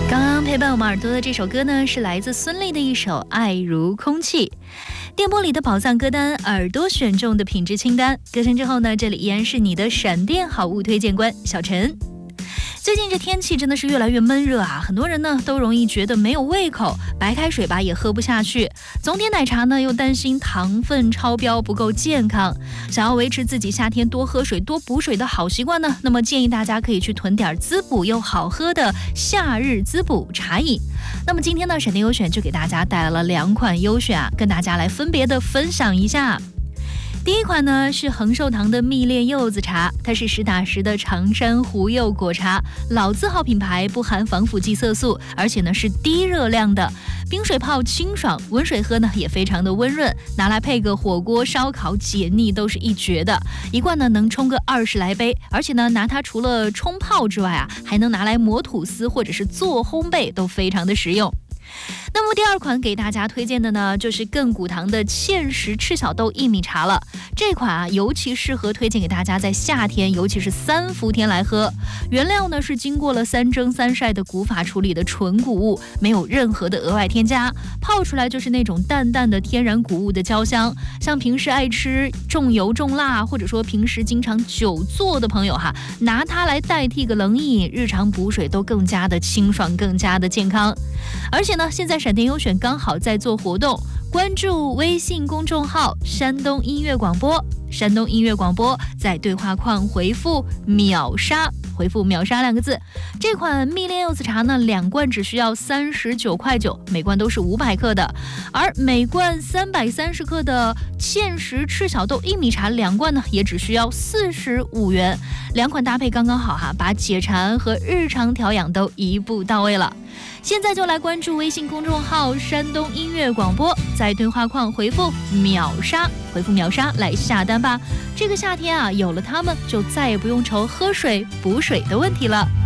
刚刚陪伴我们耳朵的这首歌呢，是来自孙俪的一首《爱如空气》。电波里的宝藏歌单，耳朵选中的品质清单。歌声之后呢，这里依然是你的闪电好物推荐官小陈。最近这天气真的是越来越闷热啊，很多人呢都容易觉得没有胃口，白开水吧也喝不下去，总点奶茶呢又担心糖分超标不够健康。想要维持自己夏天多喝水多补水的好习惯呢，那么建议大家可以去囤点滋补又好喝的夏日滋补茶饮。那么今天呢，闪电优选就给大家带来了2款优选啊，跟大家来分别的分享一下。第一款呢是恒寿堂的蜜炼柚子茶，它是实打实的长山湖柚果茶，老字号品牌，不含防腐剂色素，而且呢是低热量的，冰水泡清爽，温水喝呢也非常的温润，拿来配个火锅烧烤解腻都是一绝的。一罐呢能冲个20来杯，而且呢拿它除了冲泡之外啊，还能拿来磨吐司或者是做烘焙，都非常的实用。那么第2款给大家推荐的呢，就是亘古堂的芡实赤小豆薏米茶了。这款啊，尤其适合推荐给大家在夏天，尤其是3伏天来喝。原料呢是经过了3蒸3晒的古法处理的纯谷物，没有任何的额外添加，泡出来就是那种淡淡的天然谷物的焦香。像平时爱吃重油重辣，或者说平时经常久坐的朋友哈，拿它来代替个冷饮，日常补水都更加的清爽，更加的健康。而且呢，现在闪电优选刚好在做活动，关注微信公众号山东音乐广播，山东音乐广播，在对话框回复秒杀，回复秒杀2个字。这款蜜炼柚子茶呢，2罐只需要39.9块，每罐都是500克的，而每罐330克的芡实赤小豆薏米茶2罐呢，也只需要45元。2款搭配刚刚好哈，把解馋和日常调养都一步到位了。现在就来关注微信公众号山东音乐广播，在对话框回复秒杀，回复秒杀来下单吧。这个夏天啊，有了它们，就再也不用愁喝水补水的问题了。